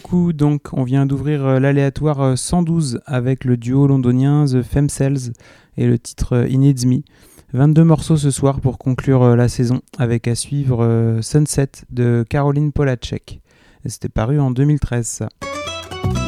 coup, donc, on vient d'ouvrir l'aléatoire 112 avec le duo londonien The Femcells et le titre He Needs Me. 22 morceaux ce soir pour conclure la saison, avec à suivre Sunset de Caroline Polachek. Et c'était paru en 2013, ça.